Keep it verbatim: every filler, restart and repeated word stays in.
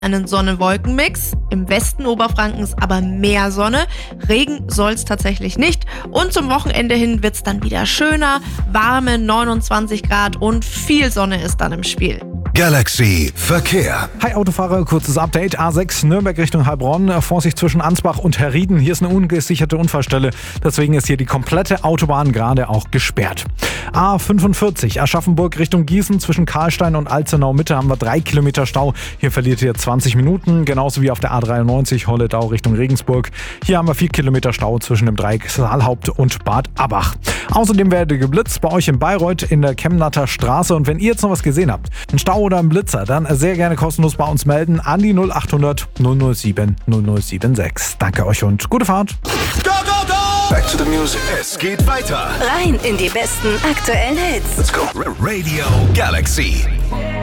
einen Sonne-Wolken-Mix. Im Westen Oberfrankens aber mehr Sonne. Regen soll es tatsächlich nicht. Und zum Wochenende hin wird es dann wieder schöner. Warme neunundzwanzig Grad und viel Sonne ist dann im Spiel. Galaxy Verkehr. Hi Autofahrer, kurzes Update. A sechs Nürnberg Richtung Heilbronn. Vorsicht zwischen Ansbach und Herrieden. Hier ist eine ungesicherte Unfallstelle. Deswegen ist hier die komplette Autobahn gerade auch gesperrt. A fünfundvierzig Aschaffenburg Richtung Gießen. Zwischen Karlstein und Alzenau Mitte haben wir drei Kilometer Stau. Hier verliert ihr zwanzig Minuten. Genauso wie auf der A dreiundneunzig Holledau Richtung Regensburg. Hier haben wir vier Kilometer Stau zwischen dem Dreieck Saalhaupt und Bad Abbach. Außerdem werde geblitzt bei euch in Bayreuth in der Chemnatter Straße. Und wenn ihr jetzt noch was gesehen habt, ein Stau oder ein Blitzer, dann sehr gerne kostenlos bei uns melden an die null acht hundert null null sieben null null sieben sechs. Danke euch und gute Fahrt. Go, go, go! Back to the music. Es geht weiter. Rein in die besten aktuellen Hits. Let's go. Radio Galaxy.